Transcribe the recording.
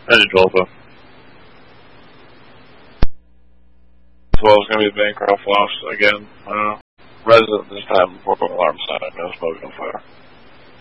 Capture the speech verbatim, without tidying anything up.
Engine twelve, though. As well as going to be Bancroft lost again. Uh, resident this time, report alarm sign, no smoke, no fire.